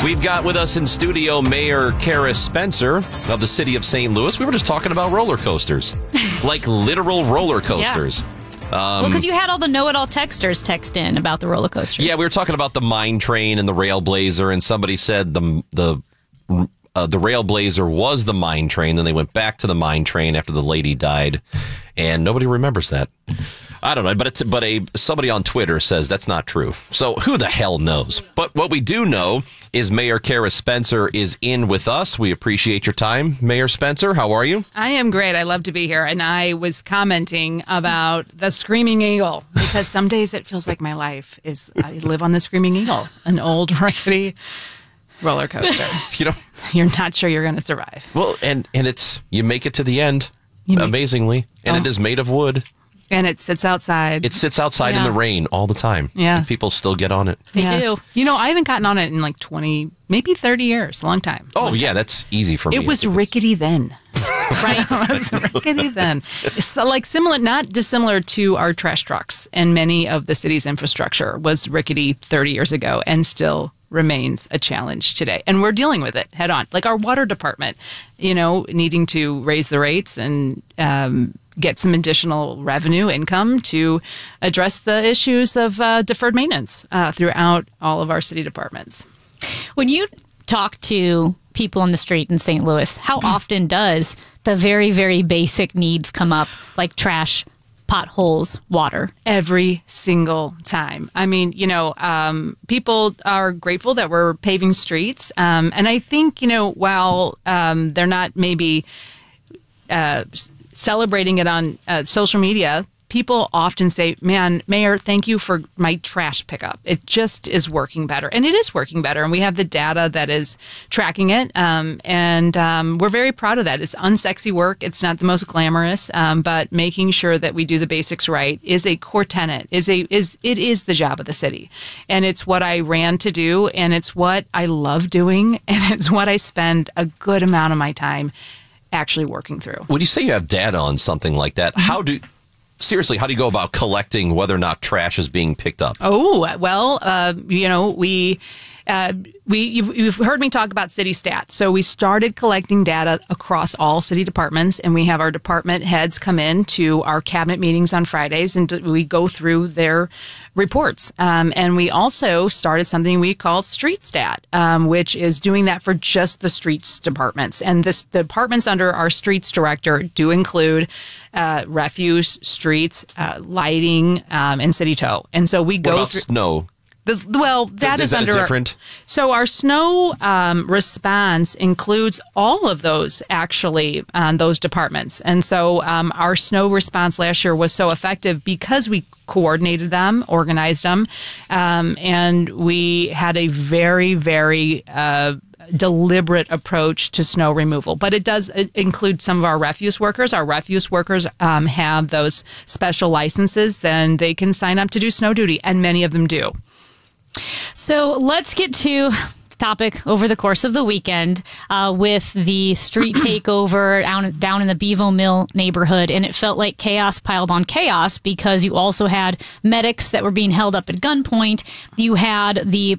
We've got with us in studio Mayor Kara Spencer of the city of St. Louis. We were just talking about roller coasters, like literal roller coasters. Well, because you had all the know-it-all texters text in about the roller coasters. Yeah, we were talking about the Mine Train and the Railblazer, and somebody said the Railblazer was the Mine Train. Then they went back to the Mine Train after the lady died, and nobody remembers that. I don't know, but somebody on Twitter says that's not true. So who the hell knows? But what we do know is Mayor Kara Spencer is in with us. We appreciate your time, Mayor Spencer. How are you? I am great. I love to be here. And I was commenting about the Screaming Eagle because some days it feels like my life is I live on the Screaming Eagle, an old rickety roller coaster. You're not sure you're going to survive. Well, and it's you make it to the end, amazingly, and it is made of wood. And it sits outside. It sits outside in the rain all the time. Yeah. And people still get on it. They do. I haven't gotten on it in like 20, maybe 30 years. A long time. Oh, yeah, that's easy for me. It was rickety then. Right. It was rickety then. It's like similar, not dissimilar to our trash trucks. And many of the city's infrastructure was rickety 30 years ago and still remains a challenge today. And we're dealing with it head on. Like our water department, needing to raise the rates and get some additional revenue income to address the issues of deferred maintenance throughout all of our city departments. When you talk to people on the street in St. Louis, how often does the very, very basic needs come up, like trash, potholes, water? Every single time. I mean, people are grateful that we're paving streets. And I think, while they're not maybe celebrating it on social media, people often say, man, Mayor, thank you for my trash pickup. It just is working better. And it is working better. And we have the data that is tracking it. And we're very proud of that. It's unsexy work. It's not the most glamorous. But making sure that we do the basics right is a core tenet, it is the job of the city. And it's what I ran to do. And it's what I love doing. And it's what I spend a good amount of my time actually working through. When you say you have data on something like that, how do you go about collecting whether or not trash is being picked up? Oh, well, you've heard me talk about city stats. So we started collecting data across all city departments, and we have our department heads come in to our cabinet meetings on Fridays, and we go through their reports. And we also started something we call Street Stat, which is doing that for just the streets departments. And the departments under our streets director do include refuse, streets, lighting, and city tow. And so we go through snow. That is under different. So our snow response includes all of those actually those departments, and so our snow response last year was so effective because we coordinated them, organized them, and we had a very, very deliberate approach to snow removal. But it does include some of our refuse workers. Our refuse workers have those special licenses, then they can sign up to do snow duty, and many of them do. So let's get to the topic over the course of the weekend with the street takeover down in the Bevo Mill neighborhood. And it felt like chaos piled on chaos because you also had medics that were being held up at gunpoint. You had the